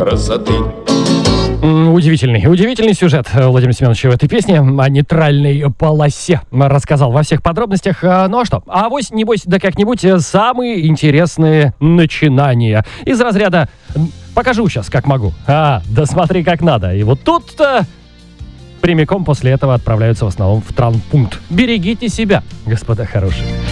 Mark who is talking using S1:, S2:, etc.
S1: красоты.
S2: Удивительный сюжет Владимир Семенович в этой песне о нейтральной полосе рассказал во всех подробностях. Ну а что? Авось, небось, да как-нибудь самые интересные начинания. Из разряда «покажу сейчас, как могу». Да смотри, как надо. И вот тут-то прямиком после этого отправляются в основном в травмпункт. Берегите себя, господа хорошие.